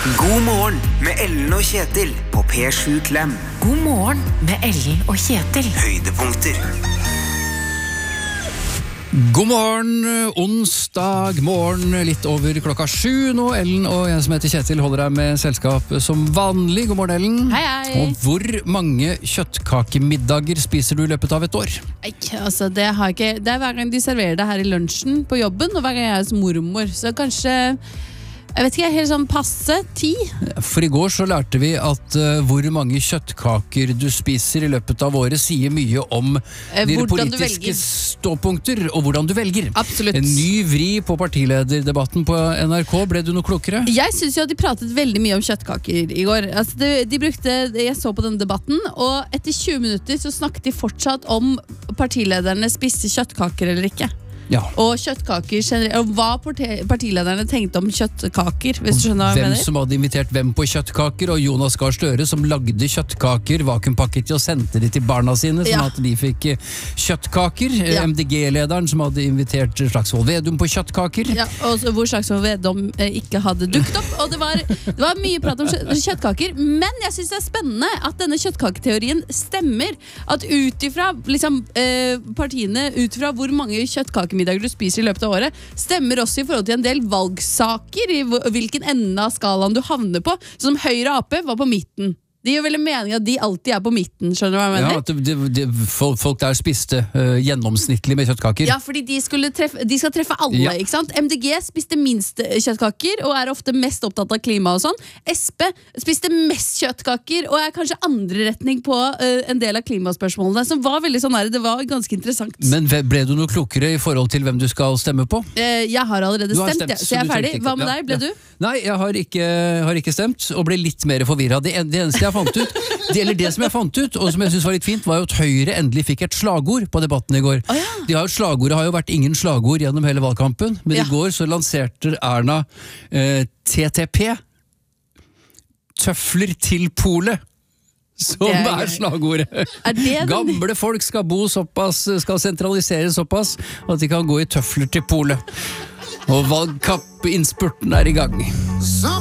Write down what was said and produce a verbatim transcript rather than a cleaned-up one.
God morgen med Ellen og Kjetil på P sju Klem. God morgen med Ellen og Kjetil. Høydepunkter. God morgen, onsdag morgen, litt over klokka sju nå. Ellen og jeg som heter Kjetil holder deg med selskap som vanlig. God morgen, Ellen. Hei, hei. Og hvor mange kjøttkakemiddager spiser du i løpet av et år? Ikke, altså, det, har ikke, det er hver gang de serverer det her i lunsjen på jobben, og hver gang jeg er hos mormor. Så kanskje, jeg vet ikke, helt sånn passe, ti. For i går så lærte vi at uh, hvor mange kjøttkaker du spiser i løpet av året sier mye om Eh, dine hvordan du politiske velger. ståpunkter og hvordan du velger. Absolutt. En ny vri på partilederdebatten på N R K. Ble du noe klokere? Jeg synes jo at de pratet veldig mye om kjøttkaker i går. Altså, de, de brukte, jeg så på denne debatten, og etter tjue minutter så snakket de fortsatt om partilederne spiste kjøttkaker eller ikke. Ja. Og kjøttkaker generelt, og hva parti- partilederne tenkte om kjøttkaker, hvis du skjønner hva jeg Hvem mener. som hadde invitert hvem på kjøttkaker, og Jonas Gahr Støre som lagde kjøttkaker, vakuumpakket og sendte de til barna sine, sånn Ja. at de fikk eh, kjøttkaker. Eh, Ja. M D G-lederen som hadde invitert Slagsvold Vedum på kjøttkaker. Ja, og så hvor Slagsvold Vedum eh, ikke hadde dukket opp. Og det var, det var mye prat om kjø- kjøttkaker. Men jeg synes det er spennende at denne kjøttkaketeorien stemmer. At ut ifra liksom, eh, partiene, ut ifra hvor mange kjøttkakemiddager du spiser i løpet av året, stemmer også i forhold til en del valgsaker i hvor- hvilken ende av skalaen du havner på. Sånn som Høyre og A P var på midten. De gjør veldig mening at de alltid er på midten, skjønner du hva jeg mener? Ja, at det, det, det, folk, folk der spiste eh, gjennomsnittlig med kjøttkaker. Ja, fordi de, skulle treffe, de skal treffe alle, Ja. ikke sant? M D G spiste minst kjøttkaker og er ofte mest opptatt av klima og sånn. Sp spiste mest kjøttkaker og er kanskje andre retning på uh, en del av klimaspørsmålene, som var veldig sånn her, det var ganske interessant. Men ve- ble du noe klokere i forhold til hvem du skal stemme på? Eh, jeg har allerede Du har stemt, stemt, ja, så så jeg du er ferdig. trengte ikke- Hva med ja, deg? Ble ja. du? Nei, jeg har ikke, har ikke stemt, og ble litt mer forvirret. Det, en- det eneste jeg fant ut, det, eller det som jeg fant ut, og som jeg synes var litt fint, var jo at Høyre endelig fikk et slagord på debatten i går. Å, ja. De har jo, slagordet har jo vært ingen slagord gjennom hele valgkampen, men Ja. i går så lanserte Erna eh, T T P, tøfler til polet, som Det er er, gøy. slagordet. Er det den? Gamle folk skal bo såpass, skal sentralisere såpass, at de kan gå i tøfler til polet. Og valgkampinnspurten er i gang.